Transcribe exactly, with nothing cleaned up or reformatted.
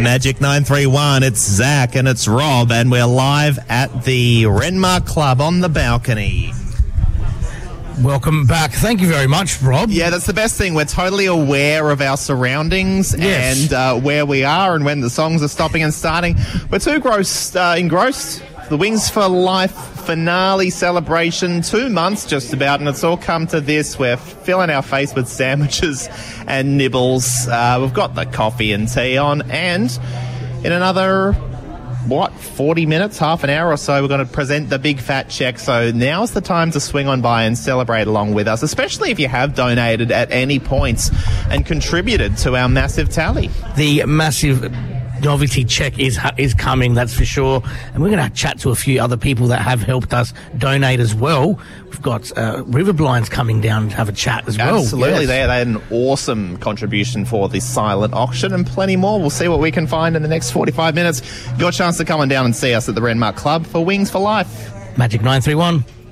Magic nine three one, it's Zach and it's Rob, and we're live at the Renmark Club on the balcony. Welcome back. Thank you very much, Rob. Yeah, that's the best thing. We're totally aware of our surroundings Yes. and uh, where we are and when the songs are stopping and starting. We're too gross, uh, engrossed. The Wings for Life finale celebration, two months just about, and it's all come to this. We're filling our face with sandwiches and nibbles. Uh, we've got the coffee and tea on, and in another... what, forty minutes, half an hour or so, we're going to present the big fat check. So now's the time to swing on by and celebrate along with us, especially if you have donated at any points and contributed to our massive tally. The massive novelty check is is coming, that's for sure. And we're going to chat to a few other people that have helped us donate as well. We've got uh, River Blinds coming down to have a chat as well. Absolutely. Yes. They, they had an awesome contribution for this silent auction and plenty more. We'll see what we can find in the next forty-five minutes. Your chance to come on down and see us at the Renmark Club for Wings for Life. Magic nine three one.